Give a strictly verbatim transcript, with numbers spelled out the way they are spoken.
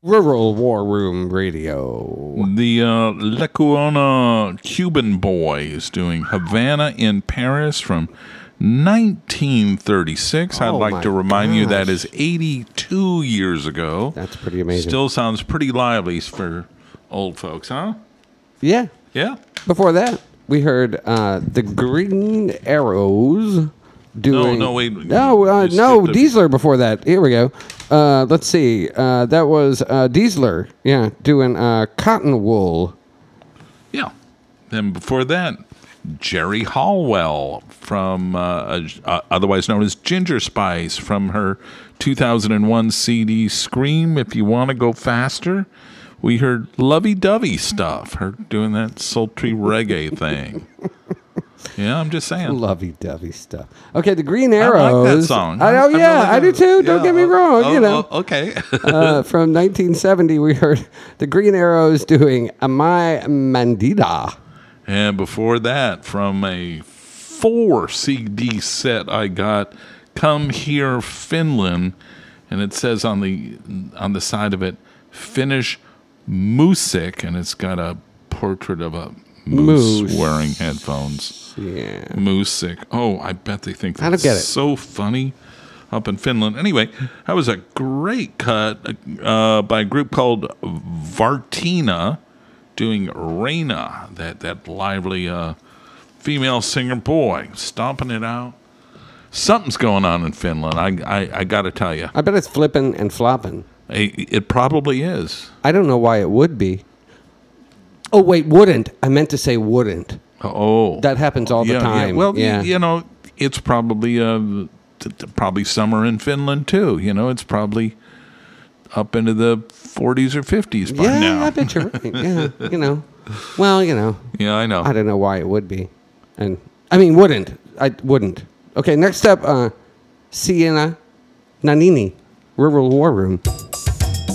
Rural War Room Radio. The uh, Lecuona Cuban Boys doing Havana in Paris from nineteen thirty-six. Oh, I'd like my to remind you that gosh. is eighty-two years ago. That's pretty amazing. Still sounds pretty lively for old folks, huh? Yeah. Yeah. Before that, we heard uh, the Green Arrows doing... No, no, wait. No, uh, You no, skipped a- Diesler before that. Here we go. Uh, let's see. Uh, that was uh, Diesler, yeah, doing uh, Cotton Wool. Yeah. Then before that, Jerry Hallwell from, uh, uh, otherwise known as Ginger Spice, from her two thousand one C D Scream, If You Want to Go Faster. We heard lovey-dovey stuff, her doing that sultry reggae thing. Yeah, I'm just saying. Lovey-dovey stuff. Okay, the Green I Arrows. like that song. I know, I yeah, really I do do. too. Don't Yeah, get me oh, wrong, oh, you know. oh, okay. uh, from nineteen seventy, we heard the Green Arrows doing My Mandida. And before that, from a four C D set I got, Come Here, Finland, and it says on the on the side of it, Finnish music, and it's got a portrait of a moose, Moose. wearing headphones. Yeah. Music. Oh, I bet they think I that's don't get it. so funny up in Finland. Anyway, that was a great cut uh, by a group called Vartina, doing Reina, that, that lively uh, female singer. Boy, stomping it out. Something's going on in Finland, I, I, I got to tell you. I bet it's flipping and flopping. It probably is. I don't know why it would be. Oh, wait, wouldn't. I meant to say wouldn't. Oh. That happens all the yeah, time. Yeah. Well, yeah. you know, it's probably uh, t- t- probably summer in Finland, too. You know, it's probably up into the forties or fifties by yeah, now. I bet you're right. Yeah, you know. Well, you know. Yeah, I know. I don't know why it would be. And I mean, wouldn't. I wouldn't. Okay, next up, uh, Sienna Nannini, Rural War Room.